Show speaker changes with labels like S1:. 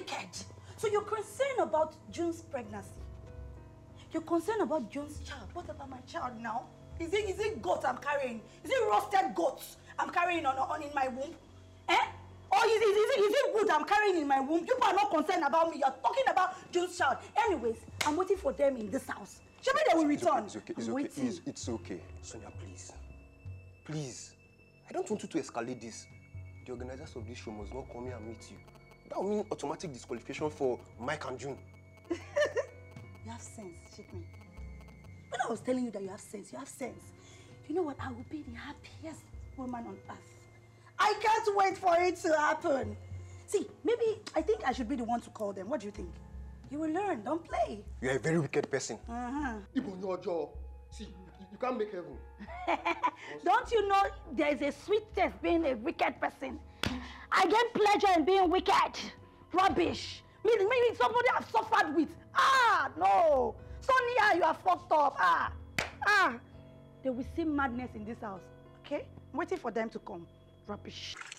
S1: wicked. So you're concerned about June's pregnancy. You're concerned about June's child. What about my child now? Is it goat I'm carrying? Is it roasted goats I'm carrying in my womb? Eh? Or is it wood I'm carrying in my womb? You are not concerned about me. You're talking about June's child. Anyways, I'm waiting for them in this house. Maybe they will return.
S2: It's okay. It's okay. Sonia, please. Please. I don't want you to escalate this. The organizers of this show must not come here and meet you. That will mean automatic disqualification for Mike and June.
S1: You have sense, Shikmi. When I was telling you that you have sense, you have sense. You know what? I will be the happiest woman on earth. I can't wait for it to happen. See, maybe I think I should be the one to call them. What do you think? You will learn. Don't play.
S2: You are a very wicked person.
S3: Even your jaw. See, you can't make heaven.
S1: Don't you know there is a sweet taste being a wicked person? I get pleasure in being wicked. Rubbish. Meaning somebody I've suffered with. No. Sonia, you are fucked up. They will see madness in this house. Okay? I'm waiting for them to come. Rubbish.